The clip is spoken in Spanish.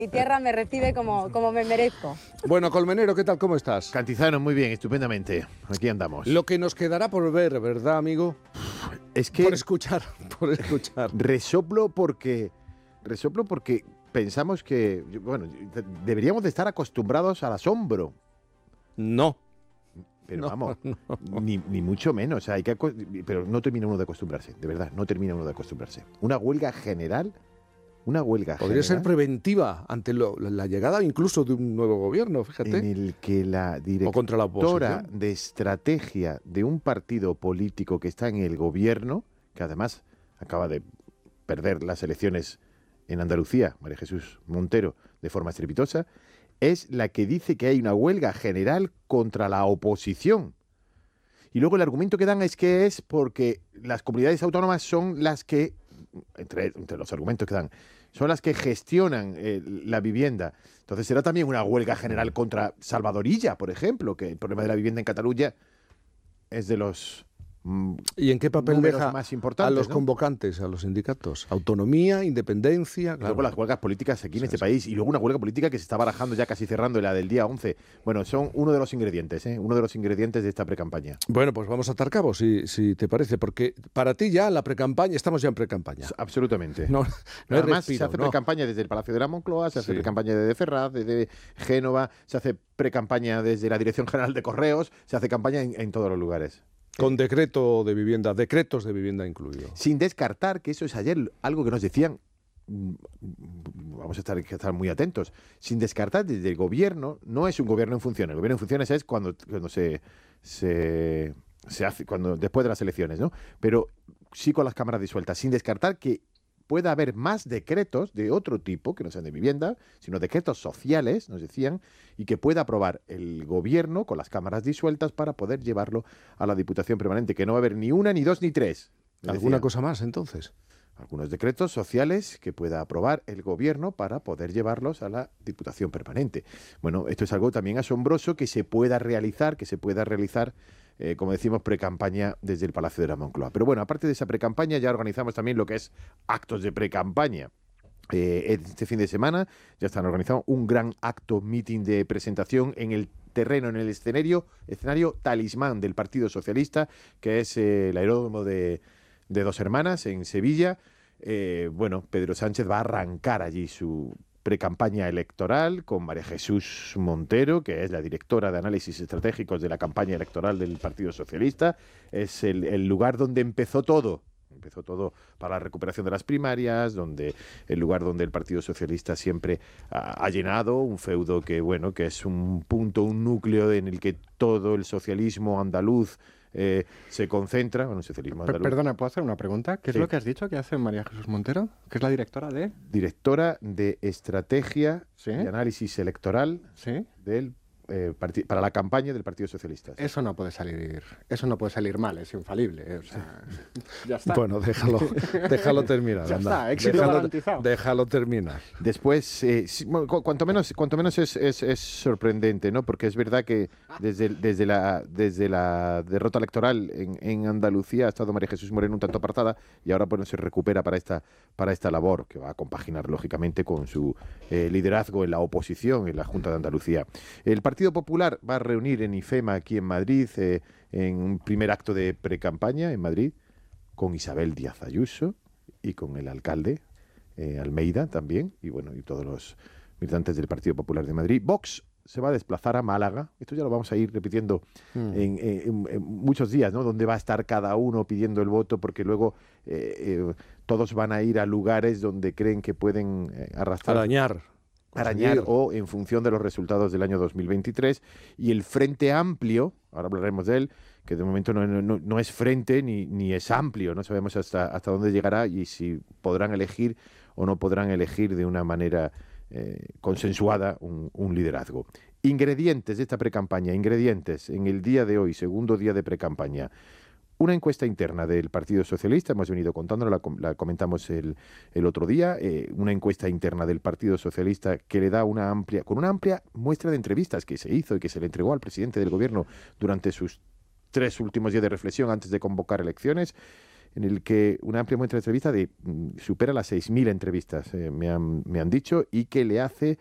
Mi tierra me recibe como me merezco. Bueno, Colmenero, ¿qué tal? ¿Cómo estás? Cantizano, muy bien, estupendamente. Aquí andamos. Lo que nos quedará por ver, ¿verdad, amigo? Es que Por escuchar, por escuchar. resoplo porque pensamos que, bueno, deberíamos de estar acostumbrados al asombro. No. Pero No, vamos, no. ni mucho menos. O sea, pero no termina uno de acostumbrarse, de verdad, no termina uno de acostumbrarse. Una huelga general. Podría ser preventiva ante la llegada incluso de un nuevo gobierno, fíjate. En el que la O contra la directora oposición. de estrategia de un partido político que está en el gobierno, que además acaba de perder las elecciones en Andalucía, María Jesús Montero, de forma estrepitosa, es la que dice que hay una huelga general contra la oposición. Y luego el argumento que dan es que es porque las comunidades autónomas son las que, entre los argumentos que dan, son las que gestionan la vivienda. Entonces será también una huelga general contra Salvadorilla, por ejemplo, que el problema de la vivienda en Cataluña es de los ¿Y en qué papel números deja más a importantes, los ¿no? convocantes, a los sindicatos? Autonomía, independencia... Y luego las huelgas políticas aquí en este Sí. país. Y luego una huelga política que se está barajando ya casi cerrando, la del día 11. Bueno, son uno de los ingredientes, uno de los ingredientes de esta precampaña. Bueno, pues vamos a atar cabos, si te parece, porque para ti ya la precampaña, estamos ya en precampaña. Absolutamente. No hay Además, respiro, se hace ¿no? precampaña desde el Palacio de la Moncloa, se hace Sí. precampaña desde Ferraz, desde Génova, se hace precampaña desde la Dirección General de Correos, se hace campaña en todos los lugares. Con decretos de vivienda incluido. Sin descartar que eso es ayer algo que nos decían, vamos a estar muy atentos, sin descartar desde el gobierno, no es un gobierno en funciones, el gobierno en funciones es cuando se hace, después de las elecciones, ¿no? Pero sí con las cámaras disueltas, sin descartar que pueda haber más decretos de otro tipo, que no sean de vivienda, sino decretos sociales, nos decían, y que pueda aprobar el gobierno con las cámaras disueltas para poder llevarlo a la Diputación Permanente, que no va a haber ni una, ni dos, ni tres. ¿Alguna decían. cosa más, entonces? Algunos decretos sociales que pueda aprobar el gobierno para poder llevarlos a la Diputación Permanente. Bueno, esto es algo también asombroso que se pueda realizar, como decimos, precampaña desde el Palacio de la Moncloa. Pero bueno, aparte de esa precampaña, ya organizamos también lo que es actos de precampaña. Este fin de semana ya están organizando un gran acto, meeting de presentación en el terreno, en el escenario talismán del Partido Socialista, que es el aeródromo de Dos Hermanas, en Sevilla. Bueno, Pedro Sánchez va a arrancar allí su precampaña electoral con María Jesús Montero, que es la directora de análisis estratégicos de la campaña electoral del Partido Socialista. Es el lugar donde empezó todo. Empezó todo para la recuperación de las primarias, el lugar donde el Partido Socialista siempre ha llenado, un feudo que es un punto, un núcleo en el que todo el socialismo andaluz se concentra. Bueno, el socialismo andaluz. Perdona, ¿puedo hacer una pregunta? ¿Qué es Sí. lo que has dicho que hace María Jesús Montero? ¿Que es la directora de...? Directora de estrategia Sí. y análisis electoral ¿Sí? para la campaña del Partido Socialista. Eso no puede salir mal, es infalible. O sea, ya está. Bueno, déjalo terminar. Ya anda. está, éxito garantizado. Déjalo terminar. Después, sí, bueno, cuanto menos es sorprendente, ¿no? Porque es verdad que desde la derrota electoral en Andalucía ha estado María Jesús Moreno un tanto apartada y ahora se recupera para esta labor, que va a compaginar lógicamente con su liderazgo en la oposición, en la Junta de Andalucía. El Partido Popular va a reunir en IFEMA, aquí en Madrid, en un primer acto de precampaña en Madrid, con Isabel Díaz Ayuso y con el alcalde Almeida también, y bueno, y todos los militantes del Partido Popular de Madrid. Vox se va a desplazar a Málaga. Esto ya lo vamos a ir repitiendo en muchos días, ¿no? Donde va a estar cada uno pidiendo el voto, porque luego todos van a ir a lugares donde creen que pueden arrastrar... Arañar o en función de los resultados del año 2023. Y el Frente Amplio, ahora hablaremos de él, que de momento no es frente ni es amplio, no sabemos hasta dónde llegará y si podrán elegir o no podrán elegir de una manera consensuada un liderazgo. Ingredientes de esta precampaña, ingredientes en el día de hoy, segundo día de precampaña. Una encuesta interna del Partido Socialista, hemos venido contándola, la comentamos el otro día, una encuesta interna del Partido Socialista que le da una amplia muestra de entrevistas que se hizo y que se le entregó al presidente del Gobierno durante sus 3 últimos días de reflexión antes de convocar elecciones. en el que una amplia muestra de entrevistas supera las 6.000 entrevistas, me han dicho, y que le hace